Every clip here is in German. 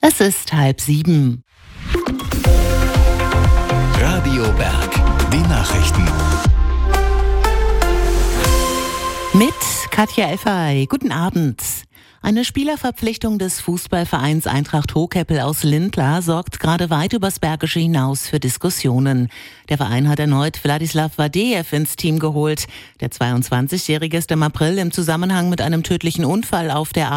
Es ist 6:30. Radio Berg, die Nachrichten. Mit Katja Effay. Guten Abend. Eine Spielerverpflichtung des Fußballvereins Eintracht Hohkeppel aus Lindlar sorgt gerade weit übers Bergische hinaus für Diskussionen. Der Verein hat erneut Wladislav Vadejew ins Team geholt. Der 22-Jährige ist im April im Zusammenhang mit einem tödlichen Unfall auf der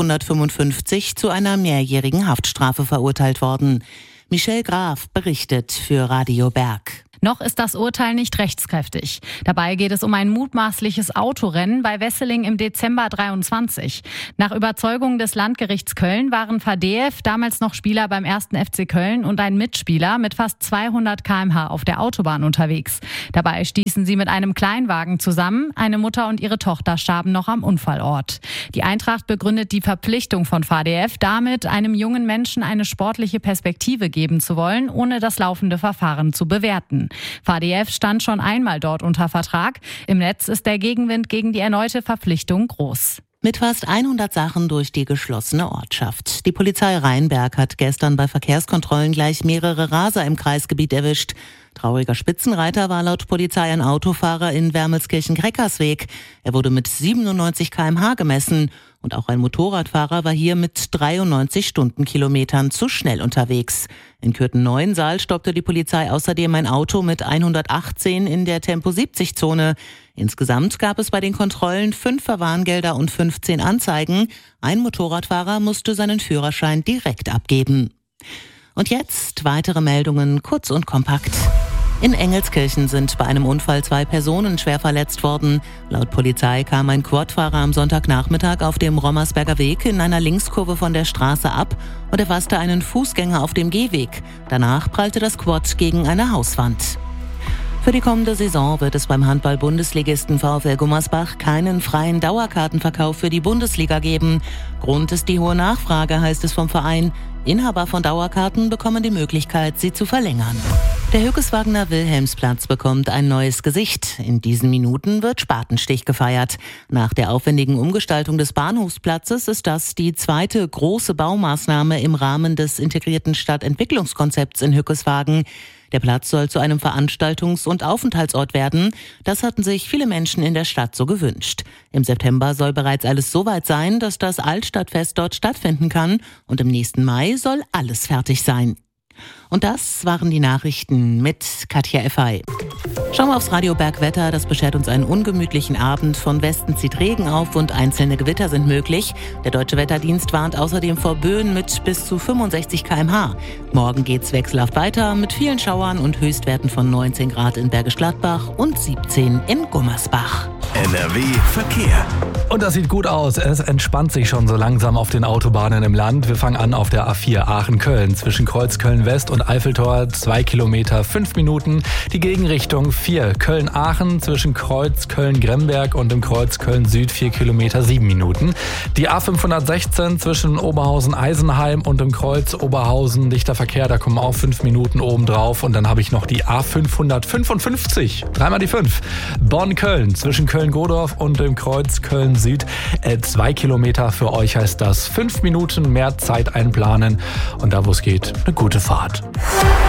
A555 zu einer mehrjährigen Haftstrafe verurteilt worden. Michelle Graf berichtet für Radio Berg. Noch ist das Urteil nicht rechtskräftig. Dabei geht es um ein mutmaßliches Autorennen bei Wesseling im Dezember 23. Nach Überzeugung des Landgerichts Köln waren Vadejew, damals noch Spieler beim 1. FC Köln, und ein Mitspieler mit fast 200 km/h auf der Autobahn unterwegs. Dabei stießen sie mit einem Kleinwagen zusammen. Eine Mutter und ihre Tochter starben noch am Unfallort. Die Eintracht begründet die Verpflichtung von Vadejew damit, einem jungen Menschen eine sportliche Perspektive geben zu wollen, ohne das laufende Verfahren zu bewerten. Vadejew stand schon einmal dort unter Vertrag. Im Netz ist der Gegenwind gegen die erneute Verpflichtung groß. Mit fast 100 Sachen durch die geschlossene Ortschaft. Die Polizei Rheinberg hat gestern bei Verkehrskontrollen gleich mehrere Raser im Kreisgebiet erwischt. Trauriger Spitzenreiter war laut Polizei ein Autofahrer in Wermelskirchen-Kreckersweg. Er wurde mit 97 km/h gemessen. Und auch ein Motorradfahrer war hier mit 93 Stundenkilometern zu schnell unterwegs. In Kürten-Neuensaal stoppte die Polizei außerdem ein Auto mit 118 in der Tempo-70-Zone. Insgesamt gab es bei den Kontrollen 5 Verwarngelder und 15 Anzeigen. Ein Motorradfahrer musste seinen Führerschein direkt abgeben. Und jetzt weitere Meldungen, kurz und kompakt. In Engelskirchen sind bei einem Unfall 2 Personen schwer verletzt worden. Laut Polizei kam ein Quadfahrer am Sonntagnachmittag auf dem Rommersberger Weg in einer Linkskurve von der Straße ab und erfasste einen Fußgänger auf dem Gehweg. Danach prallte das Quad gegen eine Hauswand. Für die kommende Saison wird es beim Handball-Bundesligisten VfL Gummersbach keinen freien Dauerkartenverkauf für die Bundesliga geben. Grund ist die hohe Nachfrage, heißt es vom Verein. Inhaber von Dauerkarten bekommen die Möglichkeit, sie zu verlängern. Der Hückeswagener Wilhelmsplatz bekommt ein neues Gesicht. In diesen Minuten wird Spatenstich gefeiert. Nach der aufwendigen Umgestaltung des Bahnhofsplatzes ist das die zweite große Baumaßnahme im Rahmen des integrierten Stadtentwicklungskonzepts in Hückeswagen. Der Platz soll zu einem Veranstaltungs- und Aufenthaltsort werden. Das hatten sich viele Menschen in der Stadt so gewünscht. Im September soll bereits alles so weit sein, dass das Altstadtfest dort stattfinden kann. Und im nächsten Mai soll alles fertig sein. Und das waren die Nachrichten mit Katja Effay. Schauen wir aufs Radio Bergwetter. Das beschert uns einen ungemütlichen Abend. Von Westen zieht Regen auf und einzelne Gewitter sind möglich. Der Deutsche Wetterdienst warnt außerdem vor Böen mit bis zu 65 km/h. Morgen geht's wechselhaft weiter mit vielen Schauern und Höchstwerten von 19 Grad in Bergisch Gladbach und 17 in Gummersbach. NRW Verkehr. Und das sieht gut aus. Es entspannt sich schon so langsam auf den Autobahnen im Land. Wir fangen an auf der A4 Aachen-Köln. Zwischen Kreuzköln-West und Eiffeltor 2 Kilometer 5 Minuten. Die Gegenrichtung 4 Köln-Aachen zwischen Kreuz Köln-Gremberg und dem Kreuz Köln-Süd 4 Kilometer 7 Minuten. Die A516 zwischen Oberhausen-Eisenheim und dem Kreuz Oberhausen. Dichter Verkehr, da kommen auch 5 Minuten oben drauf. Und dann habe ich noch die A555. Dreimal die 5. Bonn-Köln zwischen Köln-Godorf und dem Kreuz Köln-Süd. 2 Kilometer für euch heißt das. 5 Minuten mehr Zeit einplanen. Und da, wo es geht, eine gute Fahrt.